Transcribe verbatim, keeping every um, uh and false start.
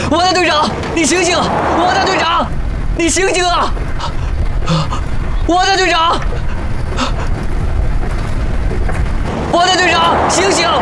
我的队长，你醒醒！我的队长，你醒醒啊！我的队长，我的队长，醒醒！